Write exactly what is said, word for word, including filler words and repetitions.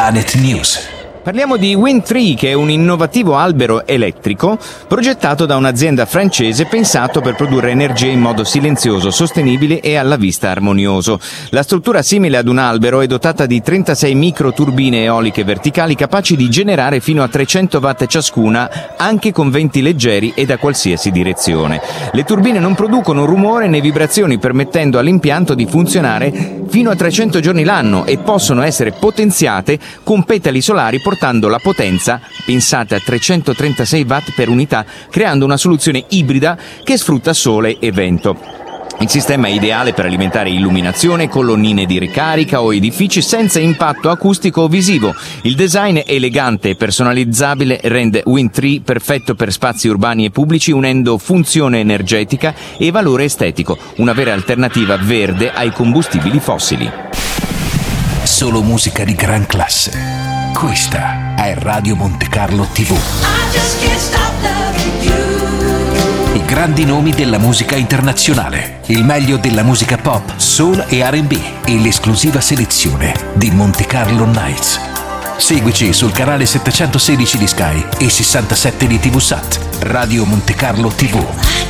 Planet News. Parliamo di Wind tre, che è un innovativo albero elettrico progettato da un'azienda francese pensato per produrre energia in modo silenzioso, sostenibile e alla vista armonioso. La struttura, simile ad un albero, è dotata di trentasei microturbine eoliche verticali capaci di generare fino a trecento watt ciascuna, anche con venti leggeri e da qualsiasi direzione. Le turbine non producono rumore né vibrazioni, permettendo all'impianto di funzionare fino a trecento giorni l'anno e possono essere potenziate con petali solari portando la potenza, pensate, a trecentotrentasei watt per unità, creando una soluzione ibrida che sfrutta sole e vento. Il sistema è ideale per alimentare illuminazione, colonnine di ricarica o edifici senza impatto acustico o visivo. Il design elegante e personalizzabile rende Wind tre perfetto per spazi urbani e pubblici, unendo funzione energetica e valore estetico, una vera alternativa verde ai combustibili fossili. Solo musica di gran classe. Questa è Radio Monte Carlo tivù. I grandi nomi della musica internazionale, il meglio della musica pop, soul e R and B e l'esclusiva selezione di Monte Carlo Nights. Seguici sul canale settecentosedici di Sky e sessantasette di tivù Sat. Radio Monte Carlo tivù.